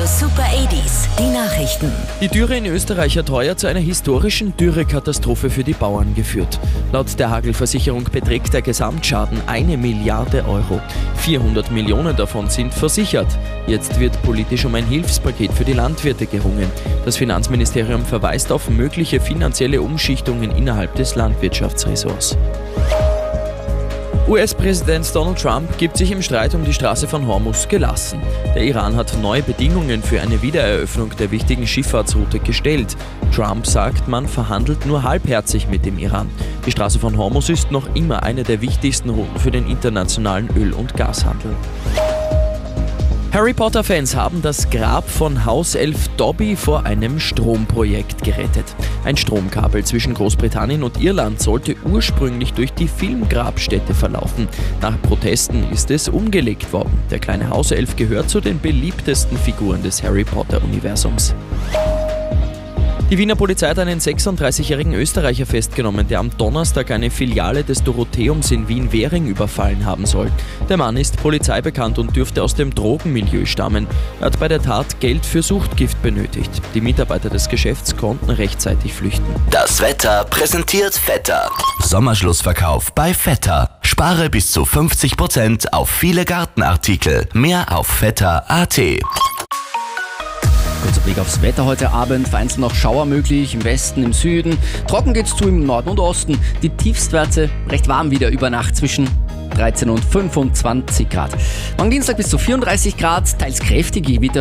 Super 80s, die Nachrichten. Die Dürre in Österreich hat heuer zu einer historischen Dürrekatastrophe für die Bauern geführt. Laut der Hagelversicherung beträgt der Gesamtschaden 1 Milliarde Euro. 400 Millionen davon sind versichert. Jetzt wird politisch um ein Hilfspaket für die Landwirte gerungen. Das Finanzministerium verweist auf mögliche finanzielle Umschichtungen innerhalb des Landwirtschaftsressorts. US-Präsident Donald Trump gibt sich im Streit um die Straße von Hormuz gelassen. Der Iran hat neue Bedingungen für eine Wiedereröffnung der wichtigen Schifffahrtsroute gestellt. Trump sagt, man verhandelt nur halbherzig mit dem Iran. Die Straße von Hormuz ist noch immer eine der wichtigsten Routen für den internationalen Öl- und Gashandel. Harry Potter-Fans haben das Grab von Hauself Dobby vor einem Stromprojekt gerettet. Ein Stromkabel zwischen Großbritannien und Irland sollte ursprünglich durch die Filmgrabstätte verlaufen. Nach Protesten ist es umgelegt worden. Der kleine Hauself gehört zu den beliebtesten Figuren des Harry Potter-Universums. Die Wiener Polizei hat einen 36-jährigen Österreicher festgenommen, der am Donnerstag eine Filiale des Dorotheums in Wien-Währing überfallen haben soll. Der Mann ist polizeibekannt und dürfte aus dem Drogenmilieu stammen. Er hat bei der Tat Geld für Suchtgift benötigt. Die Mitarbeiter des Geschäfts konnten rechtzeitig flüchten. Das Wetter präsentiert Vetter. Sommerschlussverkauf bei Vetter. Spare bis zu 50% auf viele Gartenartikel. Mehr auf vetter.at. Kurzer Blick aufs Wetter heute Abend. Vereinzelt noch Schauer möglich im Westen, im Süden. Trocken geht's zu im Norden und Osten. Die Tiefstwerte recht warm wieder über Nacht zwischen 13 und 25 Grad. Morgen Dienstag bis zu 34 Grad, teils kräftige Gewitter.